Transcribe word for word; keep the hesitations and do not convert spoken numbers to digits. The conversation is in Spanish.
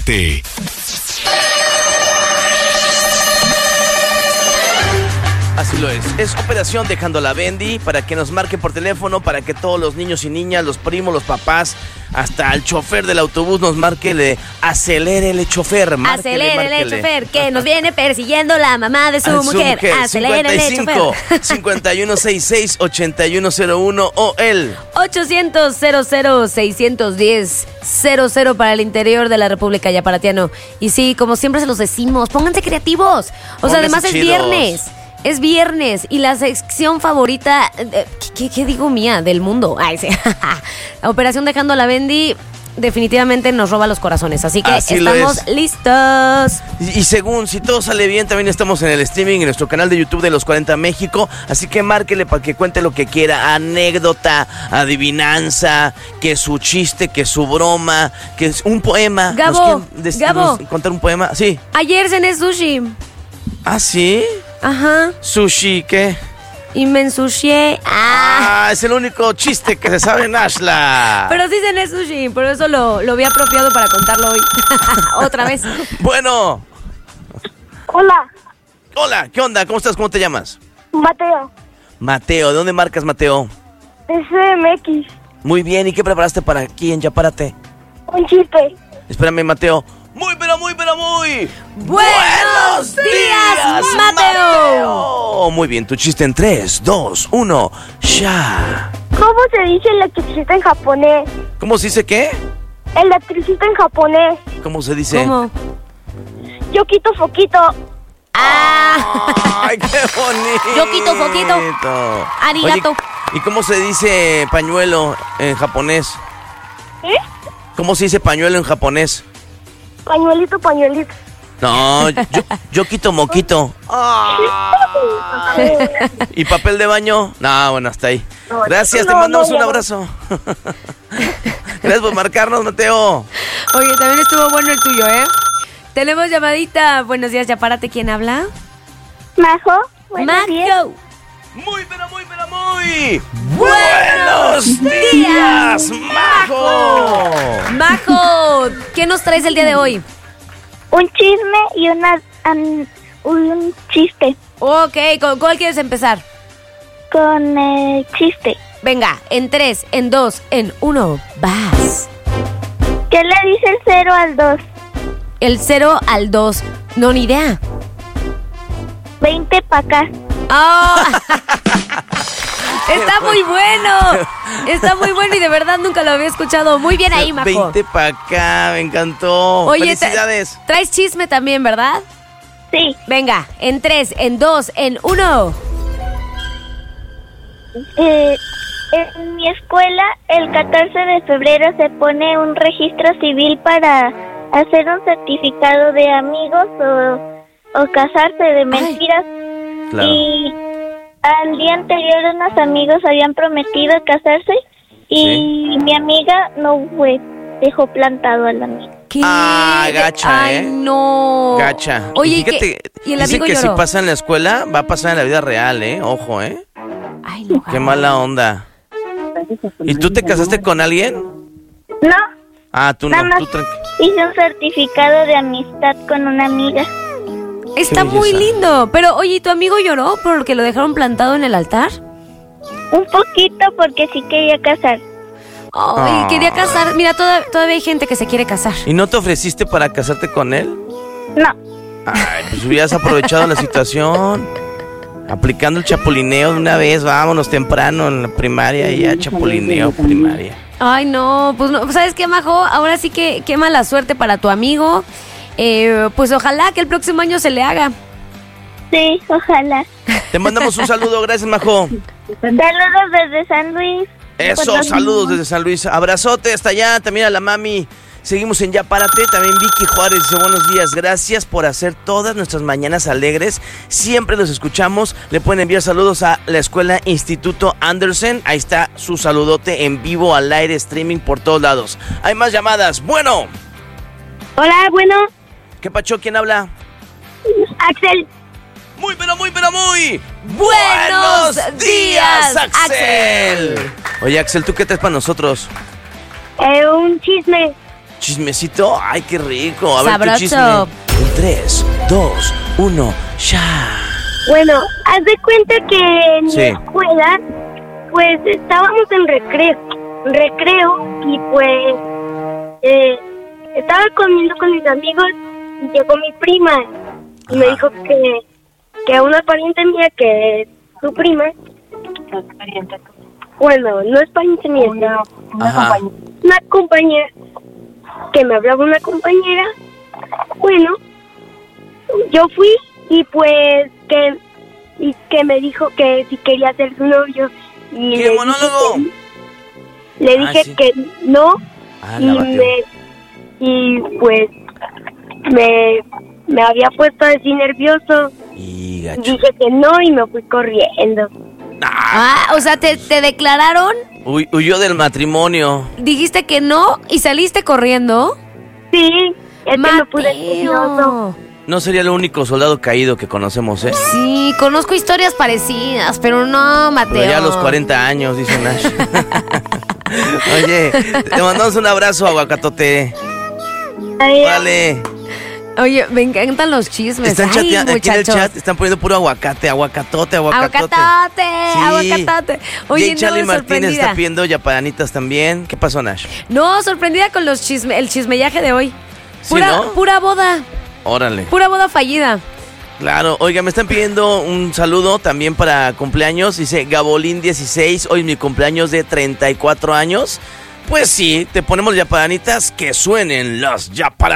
Párate. Así lo es. Es Operación Dejando la Bendy para que nos marquen por teléfono, para que todos los niños y niñas, los primos, los papás, hasta el chofer del autobús nos marque, le acelérele chofer. Acelérele chofer, que nos viene persiguiendo la mamá de su, su mujer. mujer. Acelérele chofer. cincuenta y uno sesenta y seis, ochenta y uno cero uno o el ochocientos, cero cero, seiscientos diez, cero cero para el interior de la República Yaparatiano. Y sí, como siempre se los decimos, pónganse creativos. O Pónganse sea, además es chidos. viernes. Es viernes y la sección favorita, eh, ¿qué, qué digo mía? Del mundo. Ay, sí. La Operación Dejando la Bendy definitivamente nos roba los corazones. Así que Así lo estamos es. listos. Y, y según, si todo sale bien, también estamos en el streaming, en nuestro canal de YouTube de Los cuarenta México. Así que márquele para que cuente lo que quiera. Anécdota, adivinanza, que su chiste, que su broma, que es un poema. Gabo, ¿Nos quieren des- Gabo. nos- contar un poema? Sí. Ayer cené sushi. ¿Ah, sí? Ajá. Sushi, ¿qué? Y me ensucié. Ah. Ah, es el único chiste que se sabe en Ashla. Pero sí cené sushi, por eso lo, lo vi apropiado para contarlo hoy. Otra vez. Bueno. Hola, Hola, ¿qué onda? ¿Cómo estás? ¿Cómo te llamas? Mateo, Mateo, ¿de dónde marcas, Mateo? de C M X. Muy bien, ¿y qué preparaste para aquí en Ya Párate? Un chiste. Espérame, Mateo. Muy, pero muy, pero muy... ¡Buenos días, Mateo! Muy bien, tu chiste en tres, dos, uno, ya. ¿Cómo se dice electricista en japonés? ¿Cómo se dice qué? Electricista en japonés. ¿Cómo se dice? ¿Cómo? Yo quito foquito. ¡Ah! ¡Ay, qué bonito! Yo quito foquito. Arigato. Oye, ¿y cómo se dice pañuelo en japonés? ¿Eh? ¿Cómo se dice pañuelo en japonés? Pañuelito, pañuelito. No, yo, yo quito moquito. ¿Y papel de baño? No, bueno, hasta ahí. Gracias, te No, mandamos no, un no. abrazo. Gracias por marcarnos, Mateo. Oye, también estuvo bueno el tuyo, ¿eh? Tenemos llamadita. Buenos días, ya párate. ¿Quién habla? Majo, buenos días. Majo. Muy, pero muy, pero muy... ¡Buenos días, Majo! Majo, ¿qué nos traes el día de hoy? Un chisme y una an- un chiste. Ok, ¿con cuál quieres empezar? Con el chiste. Venga, en tres, en dos, en uno, vas. ¿Qué le dice el cero al dos? El cero al dos. No, ni idea. Veinte pa' acá. ¡Oh! Está muy bueno. Está muy bueno y de verdad nunca lo había escuchado. Muy bien ahí, Majo. veinte para acá, me encantó. Oye, felicidades. tra- traes chisme también, ¿verdad? Sí. Venga, en tres, en dos, en uno. Eh, en mi escuela, el catorce de febrero se pone un registro civil para hacer un certificado de amigos o, o casarse de mentiras. Claro. Y al día anterior unos amigos habían prometido casarse y Sí. mi amiga no fue, dejó plantado al amigo. ¿Qué? Ah, gacha, Ay, ¿eh? no. Gacha. Oye, y ¿y qué? fíjate, ¿Y el dicen amigo que lloró? si pasa en la escuela, va a pasar en la vida real, ¿eh? Ojo, ¿eh? Ay, no. Qué mala onda. ¿Y tú te casaste con alguien? No, Ah, tú no, nada más tú tranqui. hice un certificado de amistad con una amiga. Está Qué muy belleza. lindo. Pero, oye, ¿y tu amigo lloró porque lo dejaron plantado en el altar? Un poquito porque sí quería casar. Ay, Ah. quería casar. Mira, toda- todavía hay gente que se quiere casar. ¿Y no te ofreciste para casarte con él? No, Ay, pues hubieras aprovechado la situación. Aplicando el chapulineo de una vez, vámonos temprano en la primaria y ya chapulineo primaria. Ay, no, pues no, ¿sabes qué, Majo? Ahora sí que qué mala suerte para tu amigo. Eh, pues ojalá que el próximo año se le haga. sí, ojalá. Te mandamos un saludo, gracias, Majo. Saludos desde San Luis. Eso, Potosí. saludos desde San Luis. Abrazote hasta allá, también a la mami. Seguimos en Ya Párate. También Vicky Juárez dice buenos días. Gracias por hacer todas nuestras mañanas alegres. Siempre los escuchamos. Le pueden enviar saludos a la escuela Instituto Andersen. Ahí está su saludote en vivo, al aire, streaming por todos lados. Hay más llamadas. Bueno, Hola, bueno, ¿qué pacho? ¿Quién habla? Axel. Muy, pero muy, pero muy. ¡Buenos días, Axel! Oye, Axel, ¿tú qué traes para nosotros? Eh, un chisme. ¿Chismecito? Ay, qué rico. A ver, Sabroso. tu chisme. En tres, dos, uno, ya. Bueno, haz de cuenta que en Sí. mi escuela, pues estábamos en recreo, recreo y pues eh, estaba comiendo con mis amigos y llegó mi prima y me Ajá. dijo que, que una pariente mía, que es su prima, bueno, no es pariente mía, sino una Ajá. compañera, una compañera, que me hablaba una compañera, bueno, yo fui y pues que y que me dijo que si quería ser su novio y ¿Qué le monólogo? dije que, le Ah, dye sí. que no Ah, y la batió. me y pues me me había puesto así nervioso, Y gacho. dije que no y me fui corriendo. Ah, Ah, o sea, te, te declararon, huy- huyó del matrimonio. dijiste que no y saliste corriendo. Sí, es que me puse nervioso. Mateo. No sería el único soldado caído que conocemos, ¿eh? Sí, conozco historias parecidas, pero no, Mateo. Pero ya a los cuarenta años, dice Nash. Oye, te mandamos un abrazo, aguacatote. Ay, Vale. Oye, me encantan los chismes. Están Ay, chateando aquí en el muchachos. chat, están poniendo puro aguacate, aguacatote, aguacatote. Aguacatote, Sí. aguacatote. Oye, Jay no, Charlie Martínez sorprendida. está pidiendo yapanitas también. ¿Qué pasó, Nash? No, sorprendida con los chisme, el chismellaje de hoy. Sí, Pura, ¿no? pura boda, Órale. pura boda fallida. Claro, oiga, me están pidiendo un saludo también para cumpleaños. Dice Gabolín dieciséis, hoy es mi cumpleaños de treinta y cuatro años. Pues sí, te ponemos yapanitas, que suenen las yapanitas.